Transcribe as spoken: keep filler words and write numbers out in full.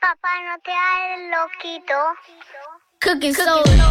Papá, ¿no te da el loquito? Cooking soul.